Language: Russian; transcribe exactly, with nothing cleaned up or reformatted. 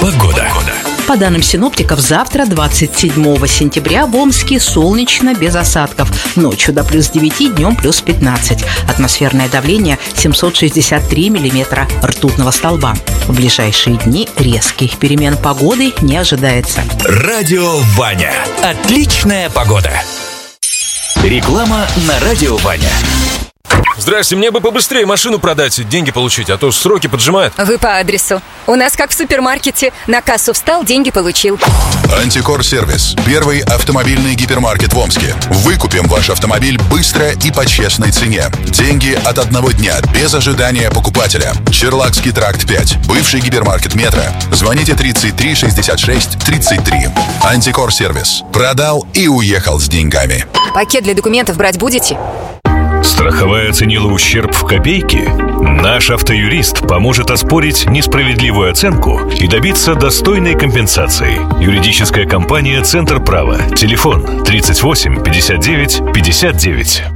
Погода. По данным синоптиков, завтра, двадцать седьмого сентября, в Омске солнечно, без осадков. Ночью до плюс девяти, днем плюс пятнадцать. Атмосферное давление семьсот шестьдесят три миллиметра ртутного столба. В ближайшие дни резких перемен погоды не ожидается. Радио Ваня. Отличная погода. Реклама на Радио Ваня. Здрасте, мне бы побыстрее машину продать, деньги получить, а то сроки поджимают. Вы по адресу. У нас как в супермаркете. На кассу встал, деньги получил. Антикор Сервис. Первый автомобильный гипермаркет в Омске. Выкупим ваш автомобиль быстро и по честной цене. Деньги от одного дня, без ожидания покупателя. Черлакский тракт пять. Бывший гипермаркет Метро. Звоните тридцать три шестьдесят шесть тридцать три. Антикор Сервис. Продал и уехал с деньгами. Пакет для документов брать будете? Страховая оценила ущерб в копейки? Наш автоюрист поможет оспорить несправедливую оценку и добиться достойной компенсации. Юридическая компания «Центр права». Телефон тридцать восемь пятьдесят девять пятьдесят девять.